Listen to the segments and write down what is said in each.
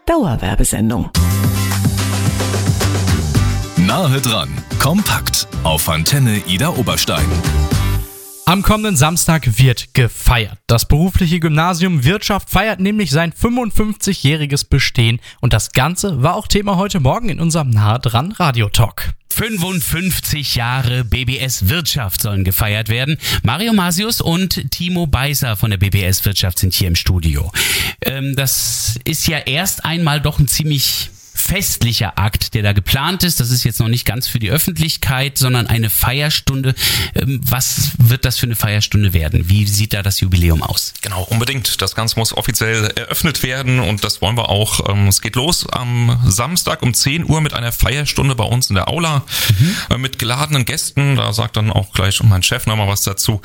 Dauerwerbesendung. Nahe dran, kompakt auf Antenne Ida Oberstein. Am kommenden Samstag wird gefeiert. Das berufliche Gymnasium Wirtschaft feiert nämlich sein 55-jähriges Bestehen und das Ganze war auch Thema heute Morgen in unserem Nahe dran Radiotalk. 55 Jahre BBS Wirtschaft sollen gefeiert werden. Mario Masius und Timo Beiser von der BBS Wirtschaft sind hier im Studio. Das ist ja erst einmal doch ein ziemlich festlicher Akt, der da geplant ist. Das ist jetzt noch nicht ganz für die Öffentlichkeit, sondern eine Feierstunde. Was wird das für eine Feierstunde werden? Wie sieht da das Jubiläum aus? Genau, unbedingt. Das Ganze muss offiziell eröffnet werden und das wollen wir auch. Es geht los am Samstag um 10 Uhr mit einer Feierstunde bei uns in der Aula mit geladenen Gästen. Da sagt dann auch gleich mein Chef nochmal was dazu.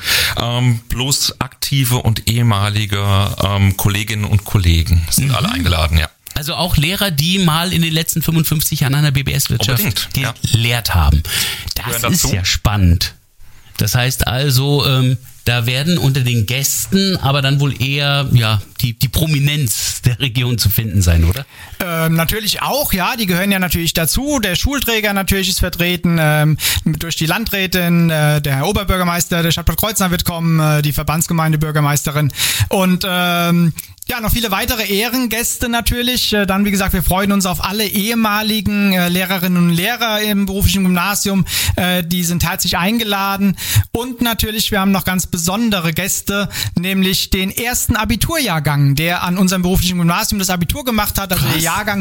Bloß aktive und ehemalige Kolleginnen und Kollegen sind alle eingeladen, ja. Also auch Lehrer, die mal in den letzten 55 Jahren an der BBS-Wirtschaft gelehrt haben. Das ist ja spannend. Das heißt also, da werden unter den Gästen aber dann wohl eher die Prominenz der Region zu finden sein, oder? Natürlich auch, ja, die gehören ja natürlich dazu. Der Schulträger natürlich ist vertreten, durch die Landrätin, der Herr Oberbürgermeister der Stadt Bad Kreuznach wird kommen, die Verbandsgemeindebürgermeisterin und noch viele weitere Ehrengäste natürlich. Dann, wie gesagt, wir freuen uns auf alle ehemaligen Lehrerinnen und Lehrer im beruflichen Gymnasium. Die sind herzlich eingeladen. Und natürlich, wir haben noch ganz besondere Gäste, nämlich den ersten Abiturjahrgang, der an unserem beruflichen Gymnasium das Abitur gemacht hat. Also der Jahrgang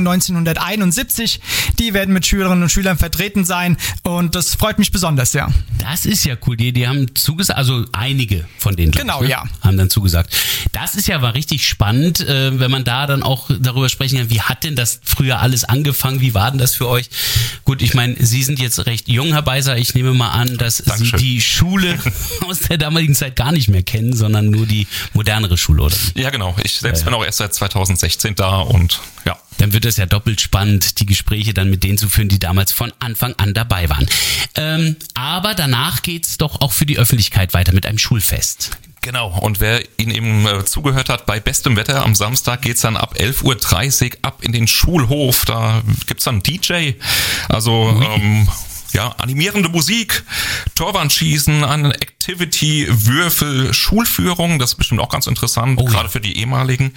1971. Die werden mit Schülerinnen und Schülern vertreten sein. Und das freut mich besonders, ja. Das ist ja cool. Die haben zugesagt, also einige von denen, genau, ich, ne? Haben dann zugesagt. Das ist ja mal richtig spannend. Wenn man da dann auch darüber sprechen kann, wie hat denn das früher alles angefangen, wie war denn das für euch? Gut, ich meine, Sie sind jetzt recht jung, Herr Beiser, ich nehme mal an, dass Dankeschön. Sie die Schule aus der damaligen Zeit gar nicht mehr kennen, sondern nur die modernere Schule, oder? Ja, genau, ich selbst bin auch erst seit 2016 da und ja. Dann wird es ja doppelt spannend, die Gespräche dann mit denen zu führen, die damals von Anfang an dabei waren. Aber danach geht's doch auch für die Öffentlichkeit weiter mit einem Schulfest. Genau, und wer Ihnen eben zugehört hat, bei bestem Wetter am Samstag geht's dann ab 11.30 Uhr ab in den Schulhof. Da gibt's dann DJ, also animierende Musik, Torwandschießen, eine Activity, Würfel, Schulführung, das ist bestimmt auch ganz interessant, gerade für die ehemaligen.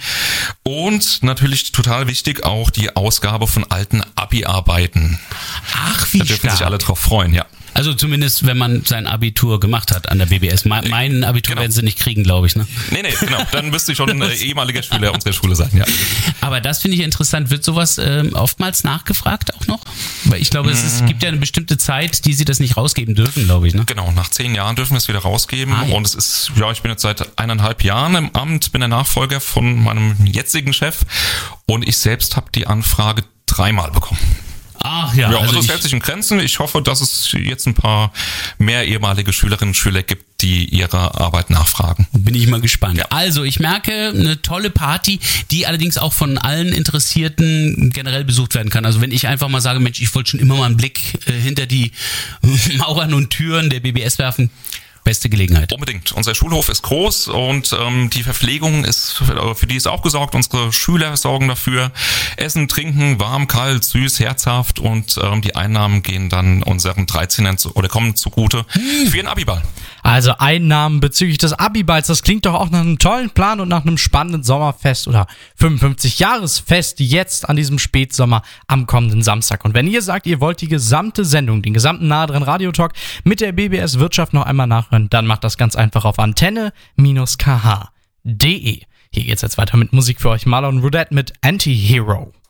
Und natürlich total wichtig auch die Ausgabe von alten Abi-Arbeiten. Ach, wie da dürfen sich alle drauf freuen, ja. Also zumindest, wenn man sein Abitur gemacht hat an der BBS. Mein Abitur werden Sie nicht kriegen, glaube ich, ne? Nee, genau. Dann müsste ich schon ehemaliger Schüler unserer Schule sein, ja. Aber das finde ich interessant. Wird sowas oftmals nachgefragt auch noch? Weil ich glaube, es gibt ja eine bestimmte Zeit, die Sie das nicht rausgeben dürfen, glaube ich, ne? Genau, nach 10 Jahren dürfen wir es wieder rausgeben. Und es ist, ich bin jetzt seit 1,5 Jahren im Amt, bin der Nachfolger von meinem jetzigen Chef. Und ich selbst habe die Anfrage 3-mal bekommen. Ach ja, also es hält sich in Grenzen. Ich hoffe, dass es jetzt ein paar mehr ehemalige Schülerinnen und Schüler gibt, die ihre Arbeit nachfragen. Bin ich mal gespannt. Ja. Also ich merke, eine tolle Party, die allerdings auch von allen Interessierten generell besucht werden kann. Also wenn ich einfach mal sage, Mensch, ich wollte schon immer mal einen Blick hinter die Mauern und Türen der BBS werfen. Beste Gelegenheit. Unbedingt. Unser Schulhof ist groß und die Verpflegung ist, für die ist auch gesorgt. Unsere Schüler sorgen dafür. Essen, Trinken, warm, kalt, süß, herzhaft und die Einnahmen gehen dann unseren 13ern oder kommen zugute für ihren Abiball. Also Einnahmen bezüglich des Abiballs, das klingt doch auch nach einem tollen Plan und nach einem spannenden Sommerfest oder 55-Jahresfest jetzt an diesem Spätsommer am kommenden Samstag. Und wenn ihr sagt, ihr wollt die gesamte Sendung, den gesamten Nahe dran Radiotalk mit der BBS Wirtschaft noch einmal nachhören, dann macht das ganz einfach auf antenne-kh.de. Hier geht's jetzt weiter mit Musik für euch. Marlon Rudette mit Anti-Hero.